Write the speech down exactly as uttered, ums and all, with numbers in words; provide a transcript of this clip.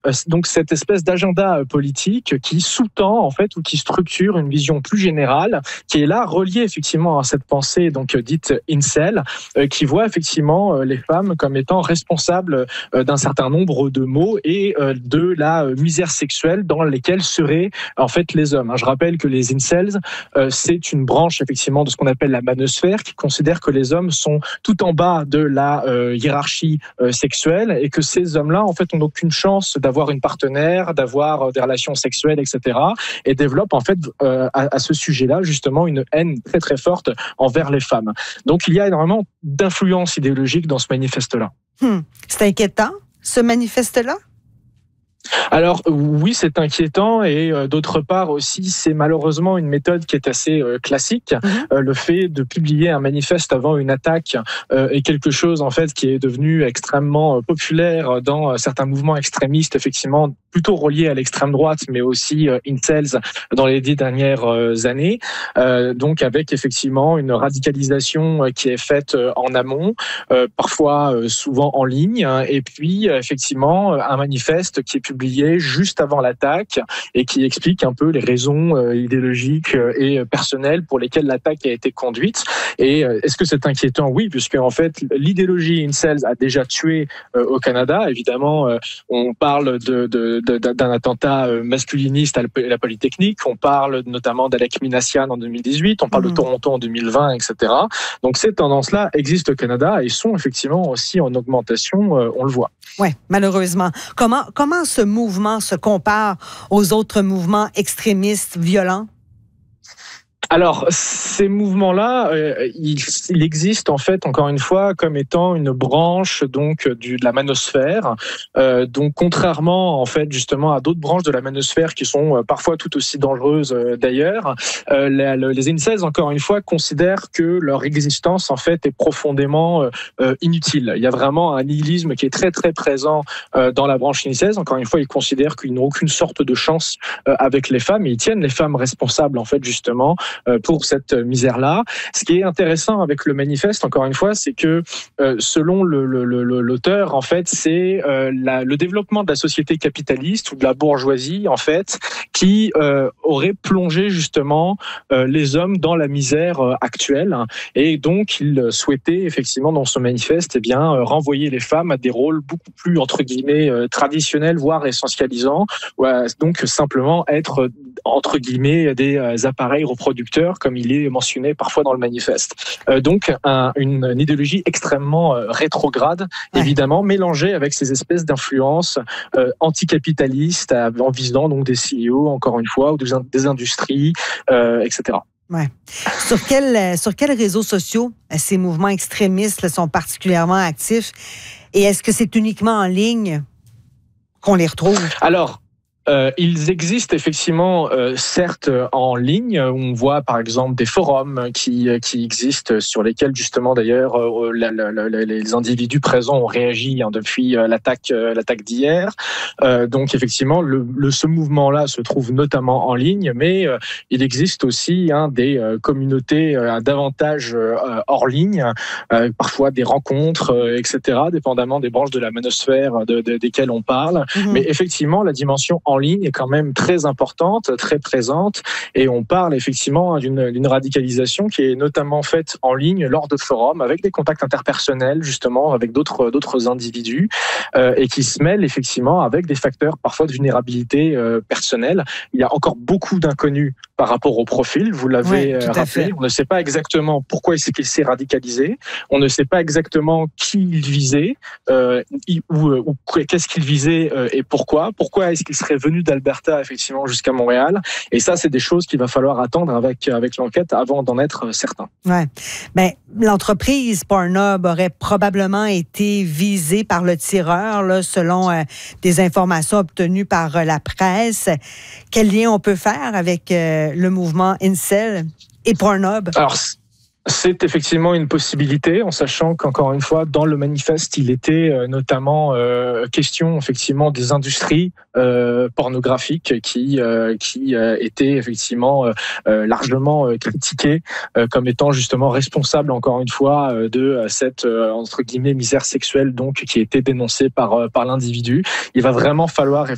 euh, donc cette espèce d'agenda euh, politique qui sous-tend en fait ou qui structure une vision plus générale, qui est là reliée effectivement à cette pensée donc euh, dite incel, euh, qui voit effectivement euh, les femmes comme étant responsables euh, d'un certain nombre de maux et euh, de la euh, misère sexuelle dans lesquelles seraient en fait les hommes. Je rappelle que les incels, euh, c'est une branche effectivement de ce qu'on appelle la manosphère, qui considère que les hommes sont tout en bas de la euh, hiérarchie euh, sexuelle et que ces hommes-là en fait ont aucune chance d'avoir une partenaire, d'avoir euh, des relations sexuelles, et cetera. Et développent en fait euh, à, à ce sujet-là justement une haine très très forte envers les femmes. Donc il y a énormément d'influence idéologique dans ce manifeste-là. Hmm. C'est inquiétant, ce manifeste-là? Alors oui, c'est inquiétant et euh, d'autre part aussi, c'est malheureusement une méthode qui est assez euh, classique. Mm-hmm. Euh, le fait de publier un manifeste avant une attaque euh, est quelque chose en fait qui est devenu extrêmement euh, populaire dans euh, certains mouvements extrémistes, effectivement plutôt reliés à l'extrême droite, mais aussi euh, incels dans les dix dernières euh, années. Euh, donc avec effectivement une radicalisation euh, qui est faite euh, en amont, euh, parfois euh, souvent en ligne, hein, et puis euh, effectivement un manifeste qui est publié juste avant l'attaque et qui explique un peu les raisons euh, idéologiques euh, et personnelles pour lesquelles l'attaque a été conduite. Et euh, est-ce que c'est inquiétant? Oui, puisque en fait l'idéologie incels a déjà tué euh, au Canada. Évidemment, euh, on parle de, de, de, d'un attentat masculiniste à la Polytechnique, on parle notamment d'Alek Minassian en deux mille dix-huit, on parle mmh. de Toronto en deux mille vingt, et cetera. Donc ces tendances-là existent au Canada et sont effectivement aussi en augmentation, euh, on le voit. Oui, malheureusement. Comment, comment ce mouvement se compare aux autres mouvements extrémistes violents? Alors, ces mouvements-là, euh, ils, ils existent en fait, encore une fois, comme étant une branche donc du, de la manosphère. Euh, donc, contrairement en fait justement à d'autres branches de la manosphère qui sont euh, parfois tout aussi dangereuses euh, d'ailleurs, euh, les, les incels, encore une fois, considèrent que leur existence en fait est profondément euh, inutile. Il y a vraiment un nihilisme qui est très très présent euh, dans la branche incels. Encore une fois, ils considèrent qu'ils n'ont aucune sorte de chance euh, avec les femmes et ils tiennent les femmes responsables en fait justement pour cette misère-là. Ce qui est intéressant avec le manifeste, encore une fois, c'est que euh, selon le, le, le, l'auteur, en fait, c'est euh, la, le développement de la société capitaliste ou de la bourgeoisie, en fait, qui euh, aurait plongé justement euh, les hommes dans la misère euh, actuelle. Et donc, il souhaitait effectivement dans son manifeste, eh bien, euh, renvoyer les femmes à des rôles beaucoup plus entre guillemets euh, traditionnels, voire essentialisants. Ouais, donc simplement être entre guillemets des euh, appareils reproducteurs, comme il est mentionné parfois dans le manifeste. Euh, donc un, une, une idéologie extrêmement euh, rétrograde, ouais. évidemment, mélangée avec ces espèces d'influences euh, anticapitalistes euh, en visant donc des C E O, encore une fois, ou des, des industries, euh, et cetera. Ouais. Sur quels sur quels réseaux sociaux ces mouvements extrémistes sont particulièrement actifs? Et est-ce que c'est uniquement en ligne qu'on les retrouve? Alors, Euh, ils existent effectivement, euh, certes en ligne. On voit par exemple des forums qui qui existent sur lesquels justement d'ailleurs euh, la, la, la, les individus présents ont réagi hein, depuis euh, l'attaque euh, l'attaque d'hier. Euh, donc effectivement, le, le ce mouvement-là se trouve notamment en ligne, mais euh, il existe aussi hein, des euh, communautés euh, davantage euh, hors ligne, euh, parfois des rencontres, euh, et cetera, dépendamment des branches de la manosphère de, de, desquelles on parle. Mmh. Mais effectivement, la dimension en ligne est quand même très importante, très présente, et on parle effectivement d'une, d'une radicalisation qui est notamment faite en ligne lors de forums avec des contacts interpersonnels justement avec d'autres d'autres individus euh, et qui se mêlent effectivement avec des facteurs parfois de vulnérabilité euh, personnelle. Il y a encore beaucoup d'inconnus par rapport au profil, vous l'avez oui, rappelé. On ne sait pas exactement pourquoi il s'est radicalisé, on ne sait pas exactement qui il visait, euh, ou, ou qu'est-ce qu'il visait euh, et pourquoi. Pourquoi est-ce qu'il serait venu d'Alberta effectivement jusqu'à Montréal? Et ça, c'est des choses qu'il va falloir attendre avec avec l'enquête avant d'en être certain. Ouais. Ben, l'entreprise Pornhub aurait probablement été visée par le tireur, là, selon euh, des informations obtenues par euh, la presse. Quel lien on peut faire avec euh, le mouvement incel et Pornhub? Alors, c'est effectivement une possibilité, en sachant qu'encore une fois, dans le manifeste, il était euh, notamment euh, question effectivement des industries euh, pornographiques qui euh, qui euh, étaient effectivement euh, largement euh, critiquées euh, comme étant justement responsables, encore une fois, euh, de cette euh, entre guillemets misère sexuelle donc qui était dénoncée par euh, par l'individu. Il va vraiment falloir